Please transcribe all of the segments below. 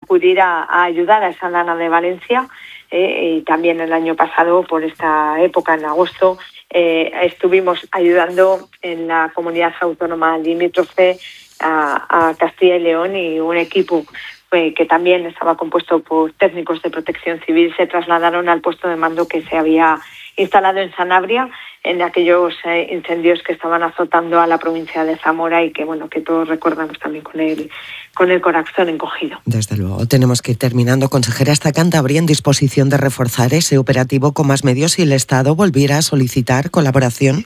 acudir a ayudar a esa Dana de Valencia. Y también el año pasado, por esta época, en agosto, estuvimos ayudando en la comunidad autónoma limítrofe a Castilla y León, y un equipo que también estaba compuesto por técnicos de protección civil se trasladaron al puesto de mando que se había instalado en Sanabria en aquellos incendios que estaban azotando a la provincia de Zamora y que todos recordamos también con el corazón encogido. Desde luego. Tenemos que ir terminando. Consejera, ¿está Cantabria en disposición de reforzar ese operativo con más medios si el Estado volviera a solicitar colaboración?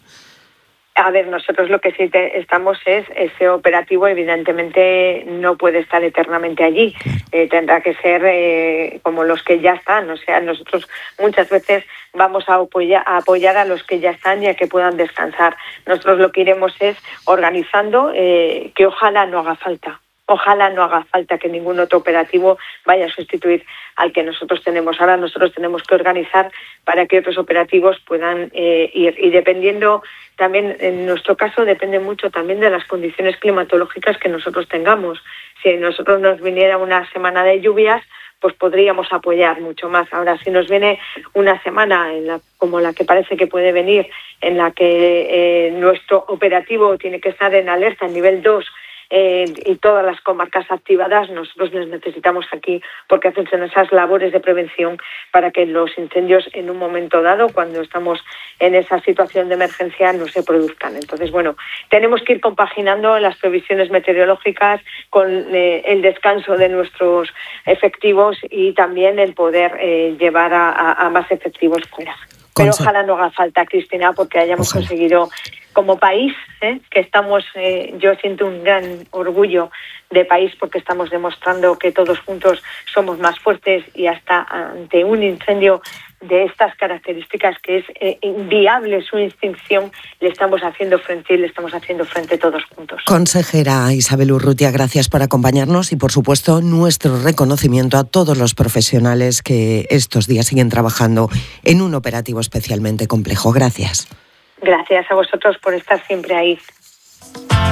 A ver, nosotros lo que sí estamos es ese operativo, evidentemente no puede estar eternamente allí. Tendrá que ser como los que ya están. O sea, nosotros muchas veces vamos a apoyar a los que ya están y a que puedan descansar. Nosotros lo que iremos es organizando que ojalá no haga falta. Ojalá no haga falta que ningún otro operativo vaya a sustituir al que nosotros tenemos. Ahora nosotros tenemos que organizar para que otros operativos puedan ir. Y dependiendo también, en nuestro caso, depende mucho también de las condiciones climatológicas que nosotros tengamos. Si nosotros nos viniera una semana de lluvias, pues podríamos apoyar mucho más. Ahora, si nos viene una semana como la que parece que puede venir, en la que nuestro operativo tiene que estar en alerta en nivel 2, y todas las comarcas activadas, nosotros les necesitamos aquí porque hacen esas labores de prevención para que los incendios en un momento dado, cuando estamos en esa situación de emergencia, no se produzcan. Entonces, tenemos que ir compaginando las previsiones meteorológicas con el descanso de nuestros efectivos y también el poder llevar a más efectivos fuera. Pero ojalá no haga falta, Cristina, porque hayamos conseguido como país, que estamos, yo siento un gran orgullo de país porque estamos demostrando que todos juntos somos más fuertes y hasta ante un incendio de estas características que es inviable su extinción, le estamos haciendo frente todos juntos. Consejera Isabel Urrutia, gracias por acompañarnos y por supuesto nuestro reconocimiento a todos los profesionales que estos días siguen trabajando en un operativo especialmente complejo. Gracias. Gracias a vosotros por estar siempre ahí.